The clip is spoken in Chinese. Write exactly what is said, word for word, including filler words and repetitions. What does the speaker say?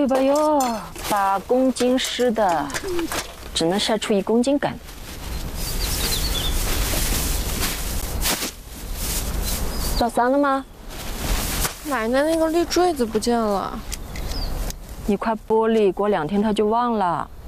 呦吧呦，八公斤湿的，只能晒出一公斤干。找三了吗？ 奶奶那个立坠子不见了。 你快剥离，过两天他就忘了。